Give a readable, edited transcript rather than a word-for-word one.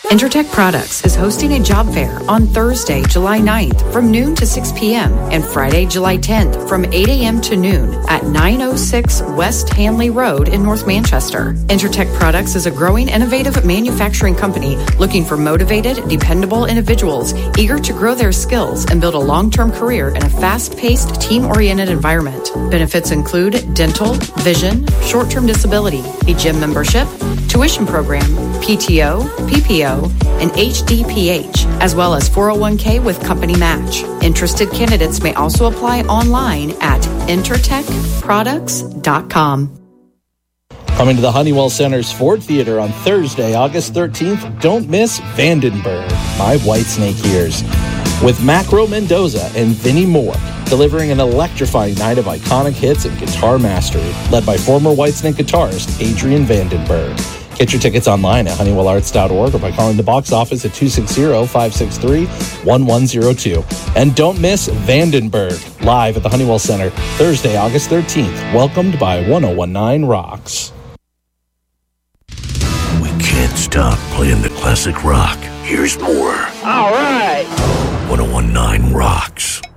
Intertech Products is hosting a job fair on Thursday, July 9th from noon to 6 p.m. and Friday, July 10th from 8 a.m. to noon at 906 West Hanley Road in North Manchester. Intertech Products is a growing, innovative manufacturing company looking for motivated, dependable individuals eager to grow their skills and build a long-term career in a fast-paced, team-oriented environment. Benefits include dental, vision, short-term disability, a gym membership, tuition program, PTO, PPO, and HDPH, as well as 401k with company match. Interested candidates may also apply online at intertechproducts.com. Coming to the Honeywell Center's Ford Theater on Thursday, August 13th, don't miss Vandenberg, My Whitesnake Years, with Macro Mendoza and Vinnie Moore, delivering an electrifying night of iconic hits and guitar mastery, led by former Whitesnake guitarist Adrian Vandenberg. Get your tickets online at honeywellarts.org or by calling the box office at 260-563-1102. And don't miss Vandenberg, live at the Honeywell Center, Thursday, August 13th, welcomed by 1019 Rocks. We can't stop playing the classic rock. Here's more. All right. 1019 Rocks.